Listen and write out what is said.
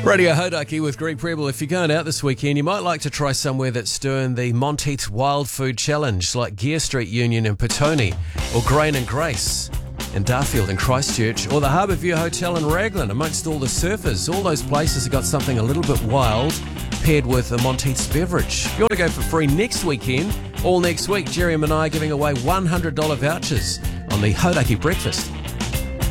Radio Hodaki with Greg Prebble. If you're going out this weekend, you might like to try somewhere that's doing the Monteith Wild Food Challenge, like Gear Street Union in Petone, or Grain and Grace in Darfield and Christchurch, or the Harbour View Hotel in Raglan. Amongst all the surfers, all those places have got something a little bit wild paired with a Monteith's beverage. If you want to go for free next weekend, all next week, Jerry and I are giving away $100 vouchers on the Hodaki Breakfast.